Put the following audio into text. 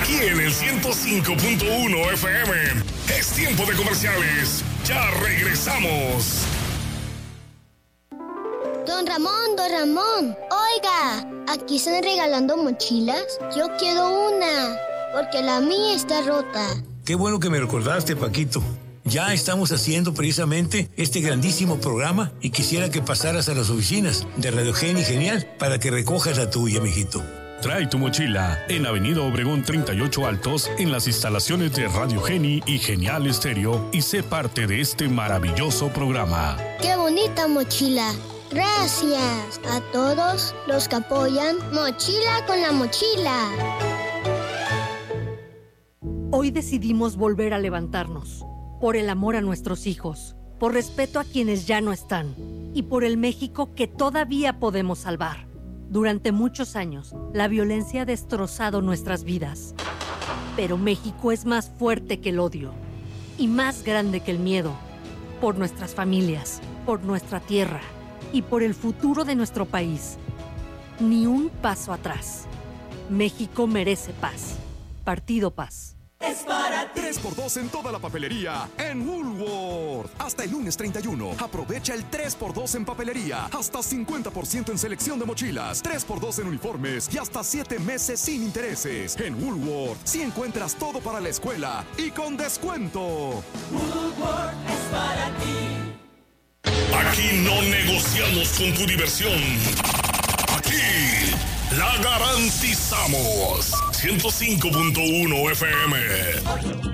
aquí en el 105.1 FM. Es tiempo de comerciales. Ya regresamos. Don Ramón, oiga, ¿aquí están regalando mochilas? Yo quiero una, porque la mía está rota. Qué bueno que me recordaste, Paquito. Ya estamos haciendo precisamente este grandísimo programa y quisiera que pasaras a las oficinas de Radio Geni Genial para que recojas la tuya, mijito. Trae tu mochila en Avenida Obregón 38 Altos, en las instalaciones de Radio Geni y Genial Estéreo, y sé parte de este maravilloso programa. ¡Qué bonita mochila! Gracias a todos los que apoyan Mochila con la Mochila. Hoy decidimos volver a levantarnos, por el amor a nuestros hijos, por respeto a quienes ya no están y por el México que todavía podemos salvar. Durante muchos años, la violencia ha destrozado nuestras vidas. Pero México es más fuerte que el odio y más grande que el miedo. Por nuestras familias, por nuestra tierra y por el futuro de nuestro país. Ni un paso atrás. México merece paz. Partido Paz. Es para ti. 3x2 en toda la papelería en Woolworth. Hasta el lunes 31. Aprovecha el 3x2 en papelería. Hasta 50% en selección de mochilas. 3x2 en uniformes y hasta 7 meses sin intereses. En Woolworth sí encuentras todo para la escuela y con descuento. Woolworth es para ti. Aquí no negociamos con tu diversión. Aquí la garantizamos. 105.1 FM.